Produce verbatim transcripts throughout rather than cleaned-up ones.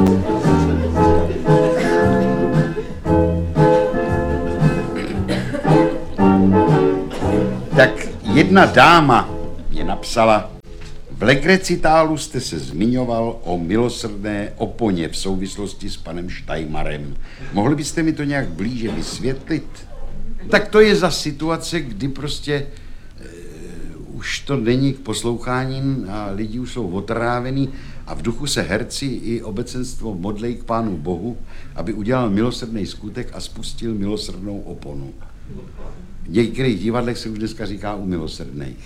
Tak jedna dáma mě napsala, v legrecitálu jste se zmiňoval o milosrdné oponě v souvislosti s panem Štajmarem. Mohli byste mi to nějak blíže vysvětlit? Tak to je za situace, kdy prostě e, už to není k poslouchání a lidi už jsou otrávený a v duchu se herci i obecenstvo modlej k Pánu Bohu, aby udělal milosrdný skutek a spustil milosrdnou oponu. V některých divadlech se už dneska říká u milosrdných.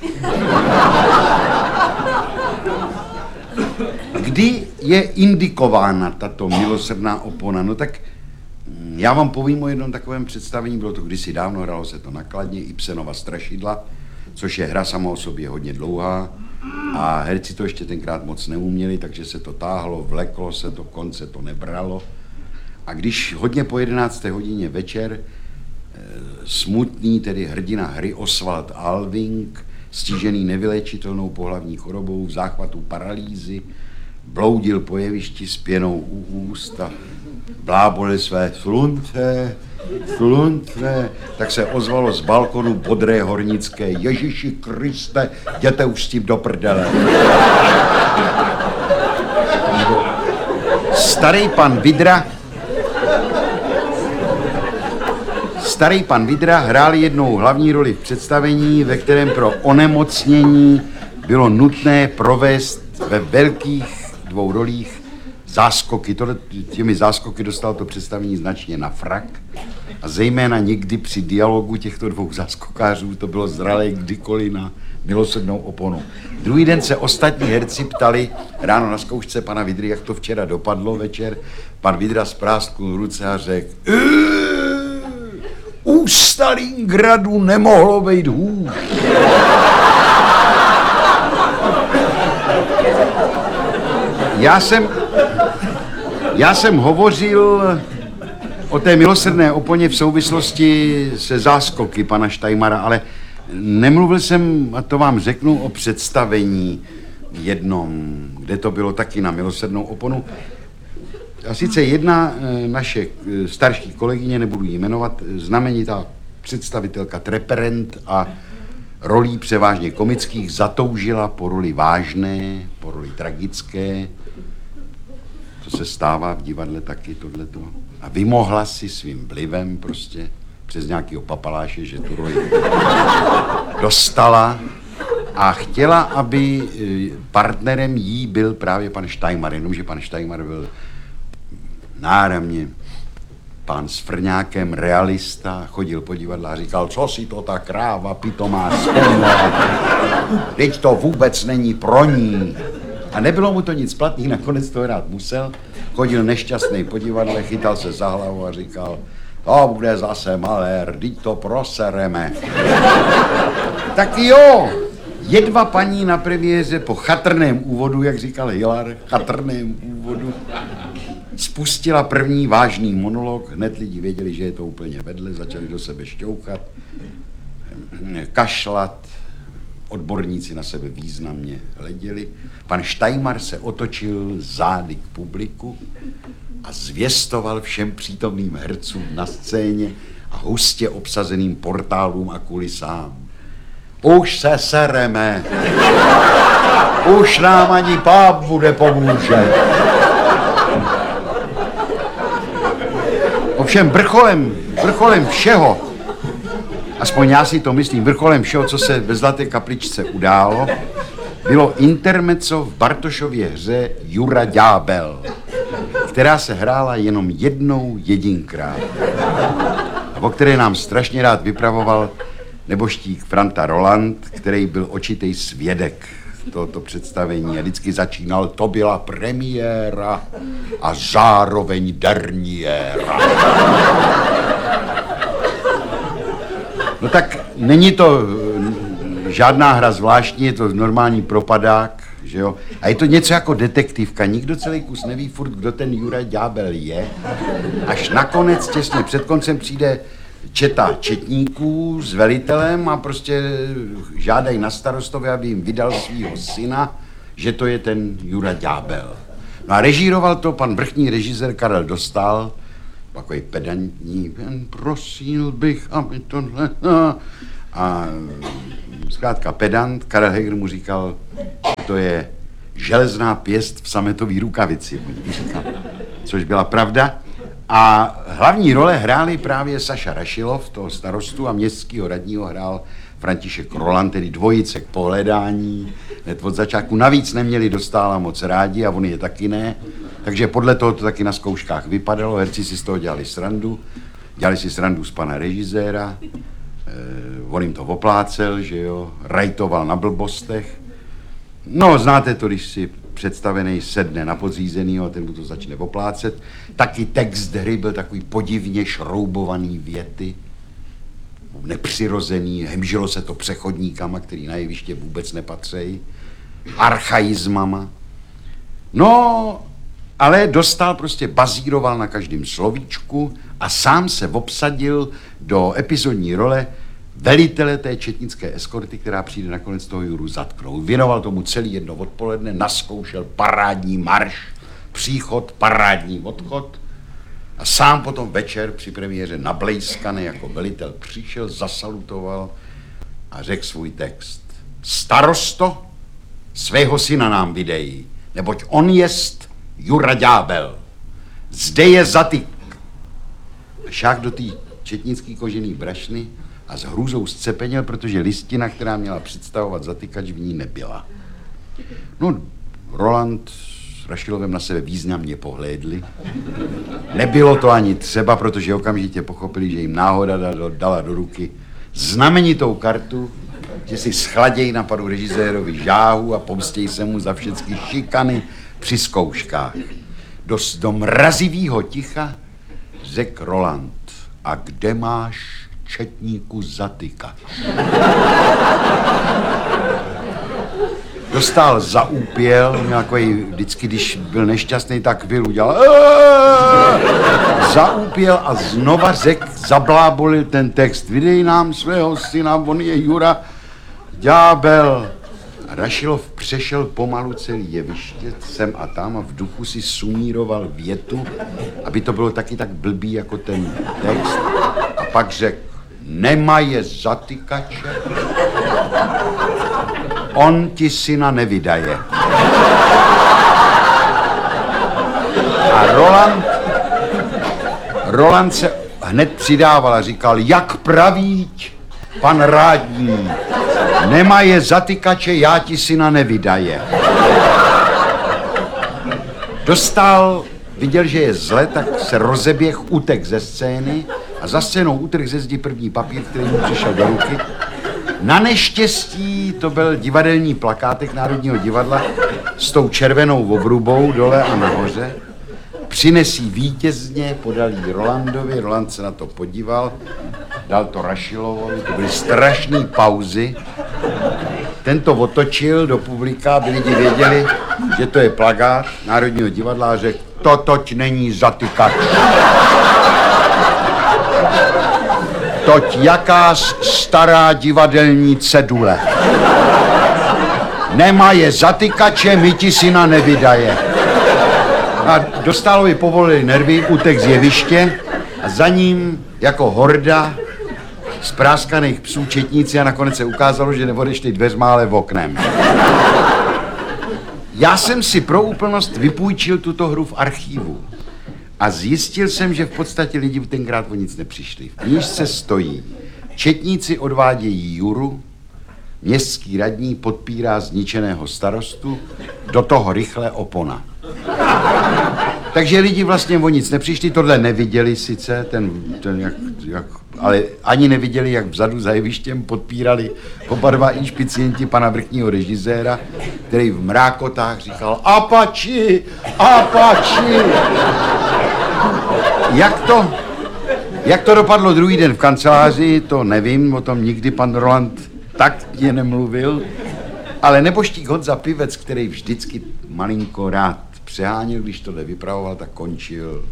Kdy je indikována tato milosrdná opona? No tak já vám povím o jednom takovém představení, bylo to kdysi dávno, hrálo se to na Kladně, Ibsenova Strašidla, což je hra sama o sobě hodně dlouhá a herci to ještě tenkrát moc neuměli, takže se to táhlo, vleklo se to, konce to nebralo. A když hodně po jedenácté hodině večer smutný, tedy hrdina hry Oswald Alving, stižený nevylečitelnou pohlavní chorobou v záchvatu paralýzy, bloudil po jevišti s pěnou u úst a blábolil své slunce, slunce, tak se ozvalo z balkonu bodré hornické: Ježíši Kriste, jděte už s tím do prdele. Starý pan Vidra Starý pan Vidra hrál jednou hlavní roli v představení, ve kterém pro onemocnění bylo nutné provést ve velkých dvou rolích záskoky. Tohle, těmi záskoky dostal to představení značně na frak a zejména někdy při dialogu těchto dvou záskokářů to bylo zralé kdykoliv na milosrdnou oponu. Druhý den se ostatní herci ptali ráno na zkoušce pana Vidry, jak to včera dopadlo večer. Pan Vidra sprásknul ruce a řekl: u Stalingradu nemohlo být hůř. Já jsem, já jsem hovořil o té milosrdné oponě v souvislosti se záskoky pana Štajmara, ale nemluvil jsem, a to vám řeknu, o představení jednom, kde to bylo taky na milosrdnou oponu. A sice jedna naše starší kolegyně, nebudu ji jmenovat, znamenitá představitelka Treperent a rolí převážně komických zatoužila po roli vážné, po roli tragické. To se stává v divadle taky, tohleto. A vymohla si svým vlivem prostě přes nějakého papaláše, že tu roli dostala a chtěla, aby partnerem jí byl právě pan Štajmar, jenomže pan Štajmar byl náramně pán s frňákem, realista, chodil po divadle a říkal: co si to ta kráva pitomá vzpomněla, teď to vůbec není pro ní. A nebylo mu to nic platný, nakonec to hrát musel, chodil nešťastný po divadle, chytal se za hlavu a říkal: to bude zase malér, teď to prosereme. Tak jo, jedva paní na premiéře po chatrném úvodu, jak říkal Hilar, chatrném úvodu, spustila první vážný monolog, hned lidi věděli, že je to úplně vedle, začali do sebe šťouchat, kašlat, odborníci na sebe významně hleděli. Pan Štajmar se otočil zády k publiku a zvěstoval všem přítomným hercům na scéně a hustě obsazeným portálům a kulisám: už se sereme, už nám ani Páp nepomůže. Ovšem vrcholem, vrcholem všeho, aspoň já si to myslím, vrcholem všeho, co se ve Zlaté kapličce událo, bylo intermezzo v Bartošově hře Jura Ďábel, která se hrála jenom jednou jedinkrát a o které nám strašně rád vypravoval neboštík Franta Roland, který byl očitej svědek tohoto představení a vždycky začínal: to byla premiéra a zároveň derniéra. No tak není to žádná hra zvláštní, je to normální propadák, že jo? A je to něco jako detektivka, nikdo celý kus neví furt, kdo ten Jura Ďábel je, až nakonec těsně před koncem přijde četa četníků s velitelem a prostě žádají na starostovi, aby jim vydal svýho syna, že to je ten Jura Ďábel. No a režíroval to pan vrchní režisér Karel Dostál, takový pedantní, jen prosil bych, aby tohle... A zkrátka pedant, Karel Heger mu říkal, to je železná pěst v sametové rukavici, což byla pravda. A hlavní role hráli právě Saša Rašilov, toho starostu, a městského radního hrál František Roland, tedy dvojice k pohledání. Hned od začátku navíc neměli Dostála moc rádi a on je taky ne. Takže podle toho to taky na zkouškách vypadalo, herci si z toho dělali srandu. Dělali si srandu z pana režiséra, eh, on jim to oplácel, že jo, rajtoval na blbostech. No, znáte to, když si představený sedne na podřízenýho a ten mu to začne oplácet. Taky text hry byl takový podivně šroubovaný věty, nepřirozený, hemžilo se to přechodníkama, který na jeviště vůbec nepatří, archaizmama. No, ale Dostál prostě bazíroval na každém slovíčku a sám se obsadil do epizodní role velitele té četnické eskorty, která přijde nakonec toho Juru zatknout. Věnoval tomu celý jedno odpoledne, naskoušel parádní marš, příchod, parádní odchod a sám potom večer při premiéře nablejskaný jako velitel přišel, zasalutoval a řekl svůj text. Starosto, svého syna nám vydej, neboť on jest Jura Ďábel. Zde je zatyk. Šák do té četnický kožený brašny a s hrůzou zcepenil, protože listina, která měla představovat zatykač, v ní nebyla. No, Roland s Rašilovem na sebe významně pohlédli. Nebylo to ani třeba, protože okamžitě pochopili, že jim náhoda dala do ruky znamenitou kartu, že si schladěj na panu režisérovi žáhu a pomstěj se mu za všechny šikany při zkouškách. Do, do mrazivýho ticha řekl Roland, a kde máš četníku zatykač? Dostal zaúpěl, měl takový, vždycky, když byl nešťastný, tak byl udělal zaúpěl a znova řekl, zablábolil ten text. Vydej nám svého syna, on je Jura Ďábel. A Rašilov přešel pomalu celý jeviště, sem a tam a v duchu si sumíroval větu, aby to bylo taky tak blbý jako ten text. A pak řekl, nemaje zatykače, on ti syna nevydaje. A Roland, Roland se hned přidával a říkal, jak pravíť, pan rádní, nemaje zatykače, já ti syna nevydaje. Dostal, viděl, že je zle, tak se rozeběh, utek ze scény a za scénou utrhl ze zdi první papír, který mu přišel do ruky. Na neštěstí to byl divadelní plakátek Národního divadla s tou červenou obrubou dole a nahoře. Přinesí vítězně, podal jí Rolandovi, Roland se na to podíval, dal to Rašilovovi, to byly strašné pauzy. Ten to otočil do publika, aby lidi věděli, že to je plakát Národního divadla a řekl, totoť není zatykač. Toť jaká stará divadelní cedule. Nemá je zatykače, my ti syna nevydaje. A Dostálovi povolili nervy, utek z jeviště a za ním jako horda spráskaných psů četníci a nakonec se ukázalo, že neodešli dveřma, ale v oknem. Já jsem si pro úplnost vypůjčil tuto hru v archivu a zjistil jsem, že v podstatě lidi tenkrát o nic nepřišli. V knížce stojí, četníci odvádějí Juru, městský radní podpírá zničeného starostu, do toho rychle opona. Takže lidi vlastně o nic nepřišli, tohle neviděli sice, ten, ten jak, jak, ale ani neviděli, jak vzadu za jevištěm podpírali oba dva inšpicienti pana vrchního režiséra, který v mrákotách říkal Apači, Apači. Jak to, jak to dopadlo druhý den v kanceláři, to nevím, o tom nikdy pan Roland tak mě nemluvil, ale neboštík Honza Pivec, který vždycky malinko rád přeháněl, když tohle vypravoval, tak končil.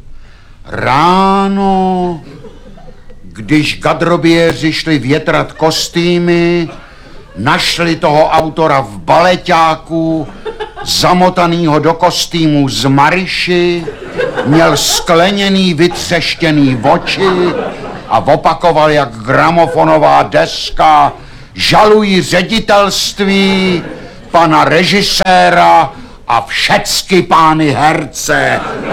Ráno, když gadroběři šli větrat kostýmy, našli toho autora v baleťáku zamotanýho do kostýmu z Mariši, měl skleněný, vytřeštěný oči a opakoval jak gramofonová deska: žalují ředitelství, pana režiséra a všecky pány herce.